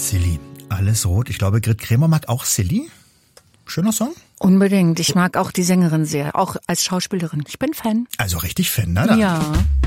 Silly, alles rot. Ich glaube, Grit Krämer mag auch Silly. Schöner Song. Unbedingt. Ich mag auch die Sängerin sehr, auch als Schauspielerin. Ich bin Fan. Also richtig Fan, ne? Ja.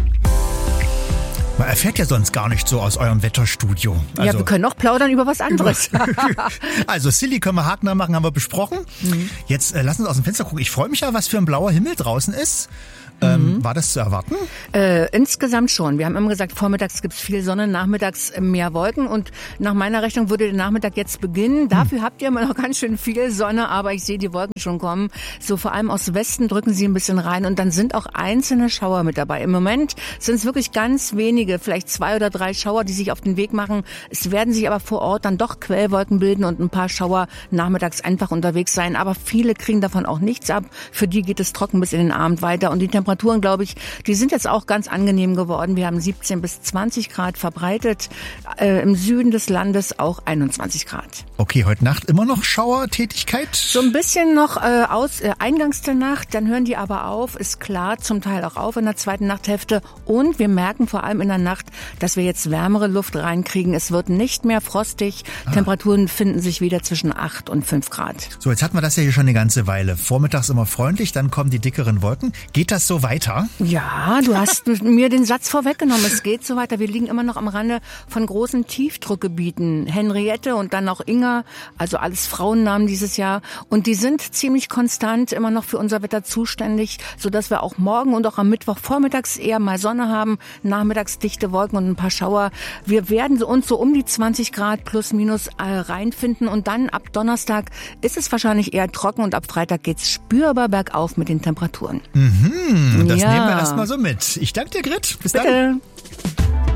Man erfährt ja sonst gar nicht so aus eurem Wetterstudio. Also, ja, wir können auch plaudern über was anderes. Also Silly können wir Haken machen, haben wir besprochen. Jetzt lass uns aus dem Fenster gucken. Ich freue mich ja, was für ein blauer Himmel draußen ist. War das zu erwarten? Insgesamt schon. Wir haben immer gesagt, vormittags gibt's viel Sonne, nachmittags mehr Wolken. Und nach meiner Rechnung würde der Nachmittag jetzt beginnen. Dafür habt ihr immer noch ganz schön viel Sonne, aber ich sehe die Wolken schon kommen. So vor allem aus Westen drücken sie ein bisschen rein und dann sind auch einzelne Schauer mit dabei. Im Moment sind es wirklich ganz wenige, vielleicht 2 oder 3 Schauer, die sich auf den Weg machen. Es werden sich aber vor Ort dann doch Quellwolken bilden und ein paar Schauer nachmittags einfach unterwegs sein. Aber viele kriegen davon auch nichts ab. Für die geht es trocken bis in den Abend weiter. Und die Temperaturen, glaube ich, die sind jetzt auch ganz angenehm geworden. Wir haben 17 bis 20 Grad verbreitet. Im Süden des Landes auch 21 Grad. Okay, heute Nacht immer noch Schauertätigkeit? So ein bisschen noch eingangs der Nacht, dann hören die aber auf, ist klar, zum Teil auch auf in der zweiten Nachthälfte. Und wir merken vor allem in der Nacht, dass wir jetzt wärmere Luft reinkriegen. Es wird nicht mehr frostig. Temperaturen finden sich wieder zwischen 8 und 5 Grad. So, jetzt hatten wir das ja hier schon eine ganze Weile. Vormittags immer freundlich, dann kommen die dickeren Wolken. Geht das so weiter? Ja, du hast mir den Satz vorweggenommen. Es geht so weiter. Wir liegen immer noch am Rande von großen Tiefdruckgebieten. Henriette und dann noch Inga, also alles Frauennamen dieses Jahr. Und die sind ziemlich konstant immer noch für unser Wetter zuständig, sodass wir auch morgen und auch am Mittwoch vormittags eher mal Sonne haben, nachmittags dichte Wolken und ein paar Schauer. Wir werden uns so um die 20 Grad plus minus reinfinden und dann ab Donnerstag ist es wahrscheinlich eher trocken und ab Freitag geht's spürbar bergauf mit den Temperaturen. Und das nehmen wir erstmal so mit. Ich danke dir, Grit. Bis dann.